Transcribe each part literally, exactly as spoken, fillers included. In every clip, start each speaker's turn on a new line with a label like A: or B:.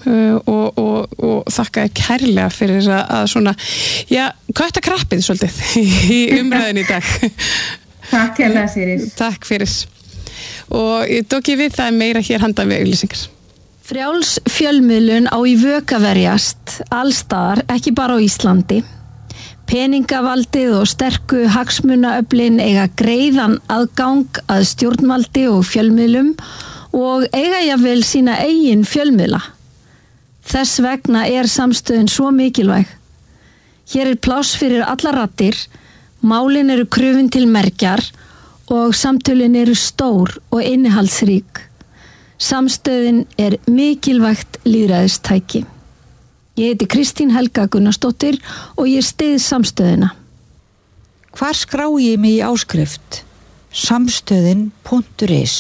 A: uh, og, og, og þakka þér kærlega fyrir að, að svona, já, kötta krappið svolítið í umræðin í dag.
B: Takk hérlega, Sýris.
A: Takk fyrir. Og ég tók ég við það meira hér handan við auglýsingar.
C: Frjáls fjölmiðlun á í vök að verjast, allstaðar, ekki bara á Íslandi. Peningavaldið og sterku hagsmunaöflin eiga greiðan aðgang að stjórnvaldi og fjölmiðlum og eiga jafnvel sína eigin fjölmiðla. Þess vegna er samstöðin svo mikilvæg. Hér er pláss fyrir allar raddir, málin eru krufin til mergjar og samtölin eru stór og innihaldsrík. Samstöðin er mikilvægt lýðræðistæki. Ég heiti Kristín Helga Gunnarsdóttir og ég styð samstöðina.
D: Hvar skrá ég mig í áskrift? Samstöðin punktur is.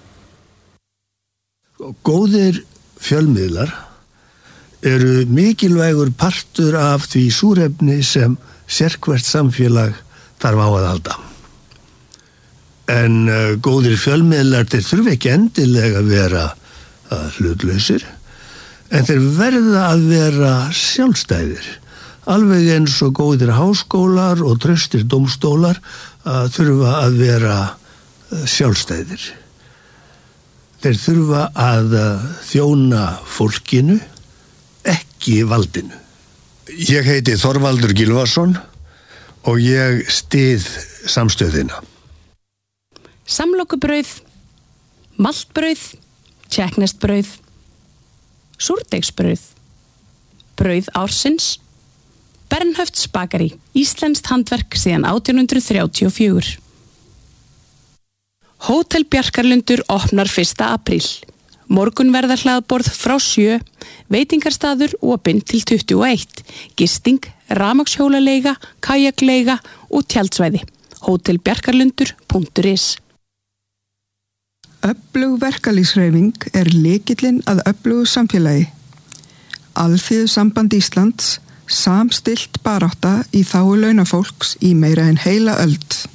E: Góðir fjölmiðlar eru mikilvægur partur af því súrefni sem sérhvert samfélag þarf á að halda. En uh, góðir fjölmiðlar þeir þurfa ekki endilega að vera uh, hlutlausir, en þeir verða að vera sjálfstæðir, alveg eins og góðir háskólar og traustir dómstólar uh, þurfa að vera uh, sjálfstæðir. Þeir þurfa að uh, þjóna fólkinu, ekki valdinu. Ég heiti Þorvaldur Gylfason og ég styð samstöðina.
A: Samlokubrauð, maltbrauð, tékkneskt-brauð, súrdeigsbrauð, brauð ársins, Bernhöfts bakari, íslenskt handverk síðan átján hundruð þrjátíu og fjögur. Hótel Bjarkarlundur opnar fyrsta apríl. Morgunverðarhlaðborð frá sjö, veitingarstaður opinn til tuttugu og eitt, gisting, rafmagnshjólaleiga, kajakleiga og tjaldsvæði. hótel bjarkarlundur punktur is.
F: Öflug verkalýðshreyfing er lykillinn að öflugu samfélagi. Alþýðusamband Íslands samstillt barátta í þágu launafólks í meira en heila öld.